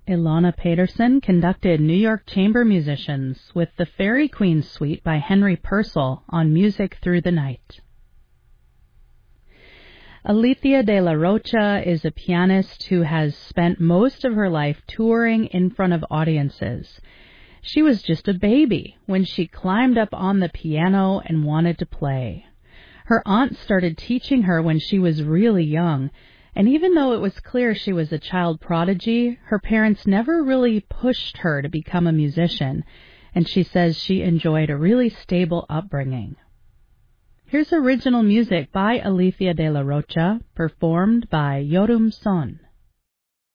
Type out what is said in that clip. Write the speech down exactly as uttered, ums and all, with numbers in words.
Ilona Pedersen conducted New York Chamber Musicians with the Fairy Queen Suite by Henry Purcell on Music Through the Night. Alithia de la Rocha is a pianist who has spent most of her life touring in front of audiences. She was just a baby when she climbed up on the piano and wanted to play. Her aunt started teaching her when she was really young, and even though it was clear she was a child prodigy, her parents never really pushed her to become a musician, and she says she enjoyed a really stable upbringing. Here's original music by Alithia de la Rocha, performed by Yorum Son.